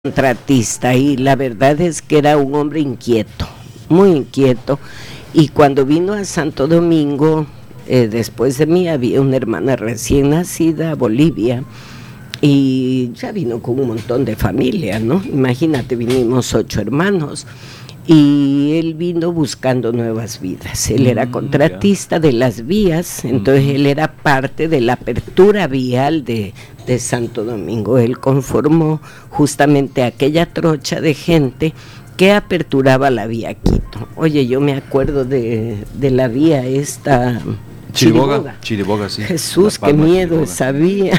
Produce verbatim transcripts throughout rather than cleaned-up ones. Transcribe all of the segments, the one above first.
Contratista, y la verdad es que era un hombre inquieto, muy inquieto, y cuando vino a Santo Domingo, eh, después de mí había una hermana recién nacida, Bolivia, y ya vino con un montón de familia, ¿no? Imagínate, vinimos ocho hermanos, y él vino buscando nuevas vidas. Él era contratista de las vías, entonces él era parte de la apertura vial de, de Santo Domingo. Él conformó justamente aquella trocha de gente que aperturaba la vía Quito. Oye, yo me acuerdo de, de la vía esta... Chiriboga, Chiriboga, Chiriboga, sí. Jesús, qué miedo sabía.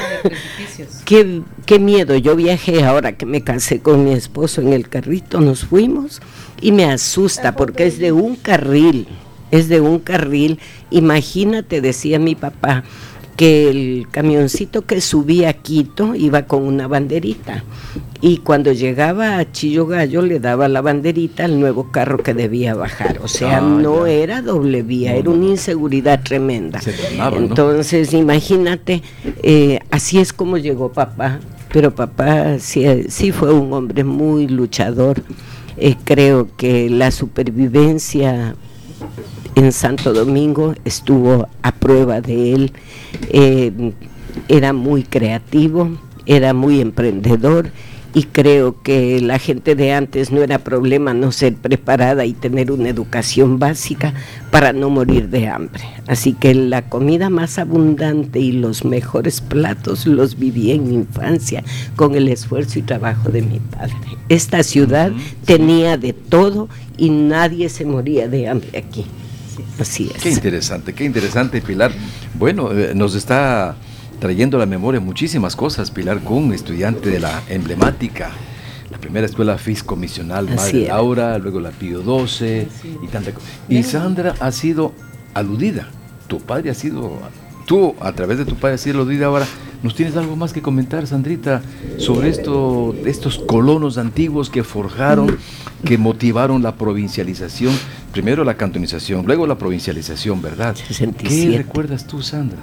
qué, qué miedo. Yo viajé ahora que me casé con mi esposo en el carrito, nos fuimos y me asusta porque es de un carril, es de un carril. Imagínate, decía mi papá, que el camioncito que subía a Quito iba con una banderita y cuando llegaba a Chillogallo le daba la banderita al nuevo carro que debía bajar, o sea, ah, no ya. Era doble vía, no, era una inseguridad tremenda. Tornaba, entonces, ¿no? Imagínate, eh, así es como llegó papá, pero papá sí, sí fue un hombre muy luchador. Eh, creo que la supervivencia en Santo Domingo estuvo a prueba de él. Eh, era muy creativo, era muy emprendedor, y creo que la gente de antes no era problema no ser preparada y tener una educación básica para no morir de hambre. Así que la comida más abundante y los mejores platos los viví en mi infancia con el esfuerzo y trabajo de mi padre. Esta ciudad uh-huh. tenía de todo y nadie se moría de hambre aquí. Así es. Qué interesante, qué interesante, Pilar. Bueno, eh, nos está trayendo a la memoria muchísimas cosas, Pilar Kuhn, estudiante de la emblemática, la primera escuela fiscomisional Madre Laura, luego la Pío doce y tanta cosa. Y Sandra ha sido aludida, tu padre ha sido, tú a través de tu padre has sido aludida. Ahora, ¿nos tienes algo más que comentar, Sandrita, sobre esto, estos colonos antiguos que forjaron, que motivaron la provincialización? Primero la cantonización, luego la provincialización, ¿verdad? sesenta y siete. ¿Qué recuerdas tú, Sandra?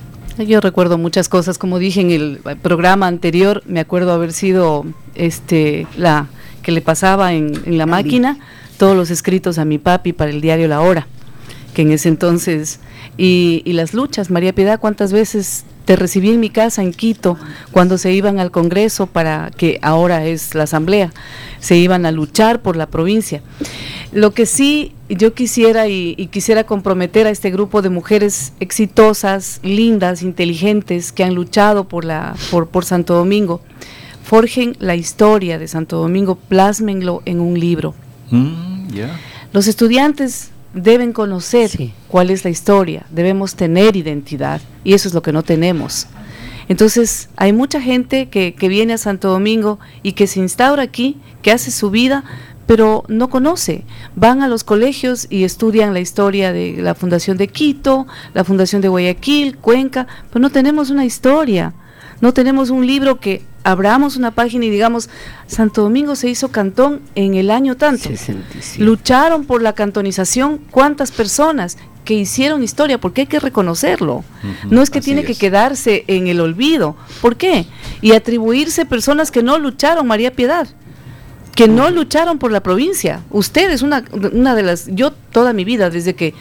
Yo recuerdo muchas cosas, como dije en el programa anterior, me acuerdo haber sido este la que le pasaba en, en la máquina todos los escritos a mi papi para el diario La Hora, que en ese entonces, y, y las luchas, María Piedad, ¿cuántas veces te recibí en mi casa en Quito cuando se iban al Congreso, para que ahora es la Asamblea, se iban a luchar por la provincia? Lo que sí yo quisiera y, y quisiera comprometer a este grupo de mujeres exitosas, lindas, inteligentes, que han luchado por, la, por, por Santo Domingo, forjen la historia de Santo Domingo, plásmenlo en un libro. Mm, yeah. Los estudiantes deben conocer sí. cuál es la historia, debemos tener identidad, y eso es lo que no tenemos. Entonces, hay mucha gente que, que viene a Santo Domingo y que se instaura aquí, que hace su vida, pero no conoce. Van a los colegios y estudian la historia de la fundación de Quito, la fundación de Guayaquil, Cuenca, pero no tenemos una historia, no tenemos un libro que abramos una página y digamos, Santo Domingo se hizo cantón en el año tanto. sesenta y siete. Lucharon por la cantonización, ¿cuántas personas que hicieron historia? Porque hay que reconocerlo. Uh-huh, no es que tiene es. que quedarse en el olvido. ¿Por qué? Y atribuirse personas que no lucharon, María Piedad, que no lucharon por la provincia. Usted es una, una de las, yo toda mi vida, desde que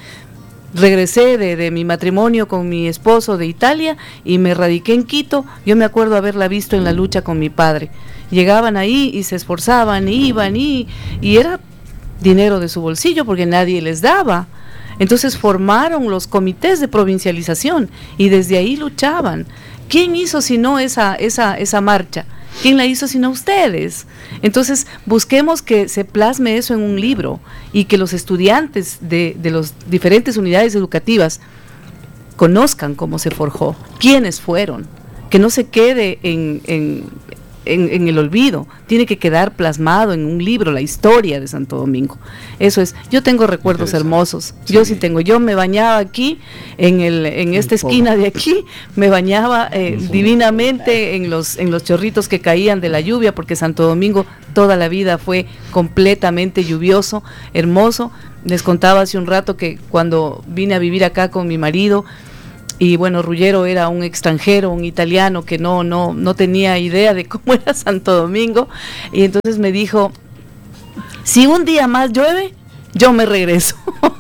regresé de, de mi matrimonio con mi esposo de Italia y me radiqué en Quito, yo me acuerdo haberla visto en la lucha con mi padre. Llegaban ahí y se esforzaban, y iban, y, y era dinero de su bolsillo porque nadie les daba. Entonces formaron los comités de provincialización y desde ahí luchaban. ¿Quién hizo sino esa, esa, esa marcha? ¿Quién la hizo sino ustedes? Entonces busquemos que se plasme eso en un libro y que los estudiantes de, de las diferentes unidades educativas conozcan cómo se forjó, quiénes fueron, que no se quede en, en, en, en el olvido, tiene que quedar plasmado en un libro la historia de Santo Domingo. Eso es, yo tengo recuerdos hermosos, sí. yo sí tengo, yo me bañaba aquí, en el en esta esquina de aquí, me bañaba eh, divinamente en los, en los chorritos que caían de la lluvia, porque Santo Domingo toda la vida fue completamente lluvioso, hermoso. Les contaba hace un rato que cuando vine a vivir acá con mi marido, y bueno, Ruggiero era un extranjero, un italiano que no, no, no tenía idea de cómo era Santo Domingo, y entonces me dijo, si un día más llueve, yo me regreso.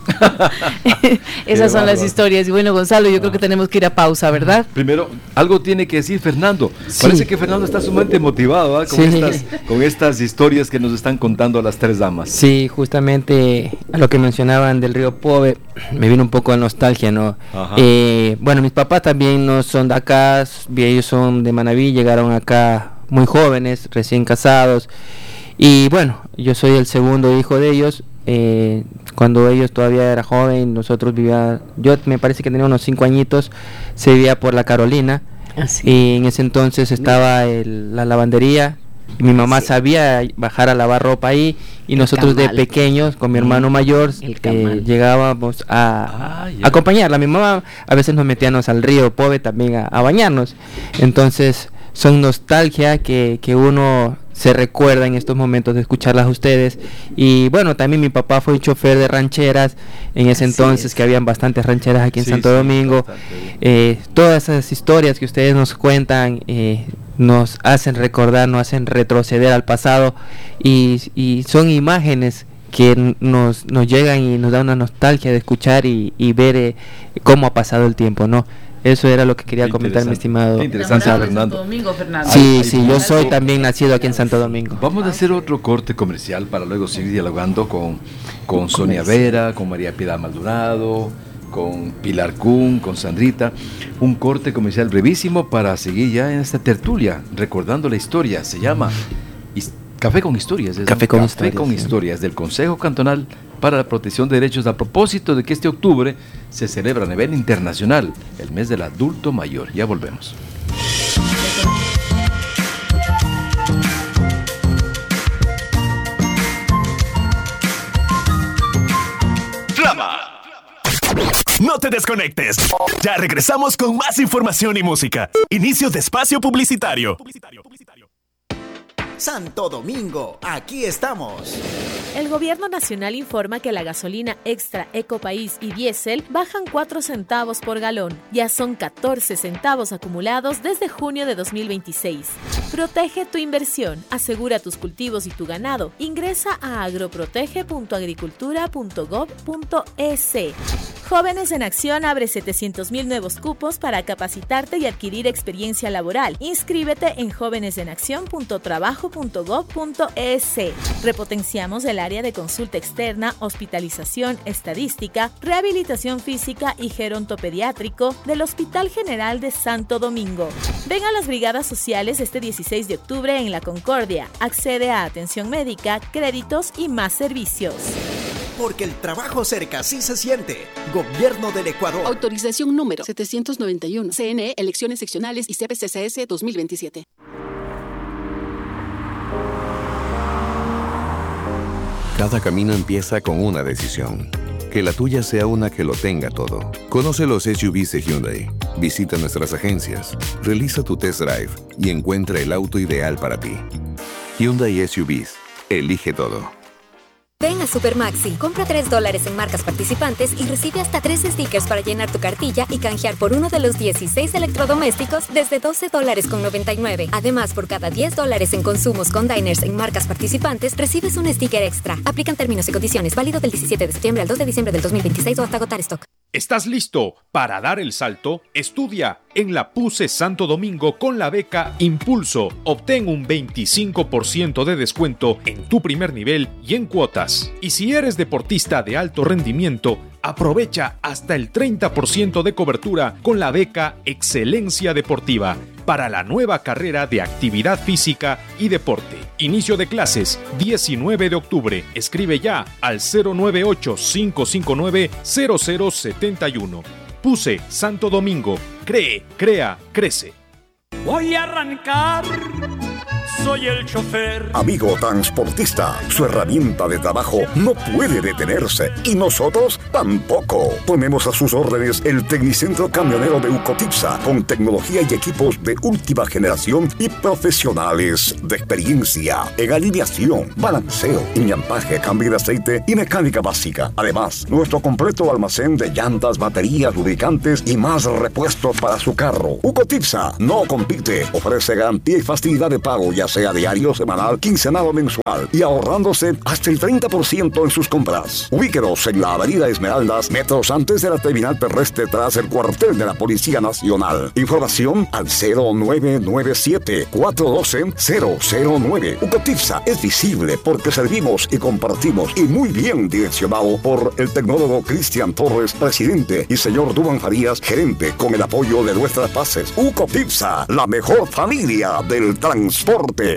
Esas son las historias. Y bueno, Gonzalo, yo ah. creo que tenemos que ir a pausa, ¿verdad? Primero, algo tiene que decir Fernando. Sí. Parece que Fernando está sumamente motivado, ¿eh? con, sí. estas, con estas historias que nos están contando las tres damas. Sí, justamente a lo que mencionaban del río Pove, me vino un poco de nostalgia, ¿no? Eh, bueno, mis papás también no son de acá, ellos son de Manabí, llegaron acá muy jóvenes, recién casados. Y bueno, yo soy el segundo hijo de ellos. Eh, cuando ellos todavía era joven, nosotros vivía, yo me parece que tenía unos cinco añitos, se vivía por la Carolina. Así. Y en ese entonces estaba el, la lavandería, y mi mamá sí. sabía bajar a lavar ropa ahí, y el nosotros camal. de pequeños con mi hermano mayor eh, llegábamos a, ah, yeah. a acompañarla. Mi mamá a veces nos metíamos al río Pove también a, a bañarnos. Entonces son nostalgia que, que uno se recuerda en estos momentos de escucharlas a ustedes. Y bueno, también mi papá fue chofer de rancheras en ese Así entonces es. que habían bastantes rancheras aquí en sí, Santo sí, Domingo. Eh, todas esas historias que ustedes nos cuentan eh, nos hacen recordar, nos hacen retroceder al pasado, y, y son imágenes que nos, nos llegan y nos da una nostalgia de escuchar y, y ver eh, cómo ha pasado el tiempo, ¿no? Eso era lo que quería comentar, mi estimado. Qué interesante, Fernando. Domingo, Fernando. Sí, ay, sí, ay, yo soy también nacido aquí en Santo Domingo. Vamos a hacer otro corte comercial para luego seguir dialogando con, con Sonia Vera, con María Piedad Maldonado, con Pilar Kuhn, con Sandrita. Un corte comercial brevísimo para seguir ya en esta tertulia, recordando la historia. Se llama Café con Historias. ¿es? Café con Café Historias. con sí. Historias del Consejo Cantonal para la Protección de Derechos, a propósito de que este octubre se celebra a nivel internacional el mes del adulto mayor. Ya volvemos. ¡Flama! No te desconectes. Ya regresamos con más información y música. Inicio de espacio publicitario. Santo Domingo, aquí estamos. El gobierno nacional informa que la gasolina extra Ecopaís y diésel bajan cuatro centavos por galón. Ya son catorce centavos acumulados desde junio de dos mil veintiséis. Protege tu inversión, asegura tus cultivos y tu ganado. Ingresa a agroprotege punto agricultura punto gob punto es. Jóvenes en Acción abre setecientos mil nuevos cupos para capacitarte y adquirir experiencia laboral. Inscríbete en jóvenes en acción punto trabajo punto gob punto es. Repotenciamos el área de consulta externa, hospitalización, estadística, rehabilitación física y gerontopediátrico del Hospital General de Santo Domingo. Ven a las brigadas sociales este dieciséis de octubre en La Concordia. Accede a atención médica, créditos y más servicios. Porque el trabajo cerca sí se siente. Gobierno del Ecuador. Autorización número setecientos noventa y uno. C N E, elecciones seccionales y C P C C S dos mil veintisiete. Cada camino empieza con una decisión. Que la tuya sea una que lo tenga todo. Conoce los S U Vs de Hyundai. Visita nuestras agencias. Realiza tu test drive y encuentra el auto ideal para ti. Hyundai S U Vs. Elige todo. Ven a Supermaxi, compra tres dólares en marcas participantes y recibe hasta tres stickers para llenar tu cartilla y canjear por uno de los dieciséis electrodomésticos desde doce dólares con noventa y nueve. Además, por cada diez dólares en consumos con diners en marcas participantes, recibes un sticker extra. Aplican términos y condiciones, válido del diecisiete de septiembre al dos de diciembre del dos mil veintiséis o hasta agotar stock. ¿Estás listo para dar el salto? Estudia en la PUCE Santo Domingo con la beca Impulso. Obtén un veinticinco por ciento de descuento en tu primer nivel y en cuotas. Y si eres deportista de alto rendimiento, aprovecha hasta el treinta por ciento de cobertura con la beca Excelencia Deportiva para la nueva carrera de actividad física y deporte. Inicio de clases diecinueve de octubre. Escribe ya al cero nueve ocho, cinco cinco nueve, cero cero siete uno. PUCE Santo Domingo. Cree, crea, crece. Voy a arrancar soy el chofer. Amigo transportista, su herramienta de trabajo no puede detenerse y nosotros tampoco. Ponemos a sus órdenes el Tecnicentro Camionero de Ucotipsa con tecnología y equipos de última generación y profesionales de experiencia en alineación, balanceo, iñampaje, cambio de aceite y mecánica básica. Además, nuestro completo almacén de llantas, baterías, lubricantes y más repuestos para su carro. Ucotipsa no compite, ofrece garantía y facilidad de pago, ya sea diario, semanal, quincenal o mensual, y ahorrándose hasta el treinta por ciento en sus compras. Ubíquenos en la avenida Esmeraldas, metros antes de la terminal terrestre tras el cuartel de la Policía Nacional. Información al cero nueve nueve siete, cuatro uno dos, cero cero nueve. Ucotipsa es visible porque servimos y compartimos, y muy bien direccionado por el tecnólogo Cristian Torres, presidente, y señor Duban Farías, gerente, con el apoyo de nuestras bases. Ucotipsa, la mejor familia del transporte.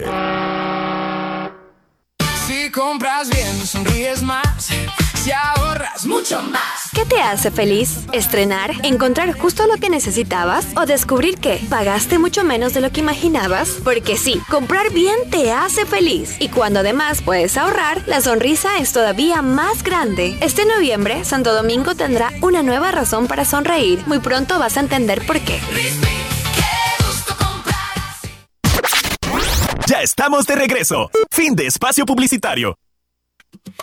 Si compras bien, sonríes más. Si ahorras mucho más. ¿Qué te hace feliz? ¿Estrenar? ¿Encontrar justo lo que necesitabas? ¿O descubrir que pagaste mucho menos de lo que imaginabas? Porque sí, comprar bien te hace feliz. Y cuando además puedes ahorrar, la sonrisa es todavía más grande. Este noviembre, Santo Domingo tendrá una nueva razón para sonreír. Muy pronto vas a entender por qué. Ya estamos de regreso. Fin de espacio publicitario.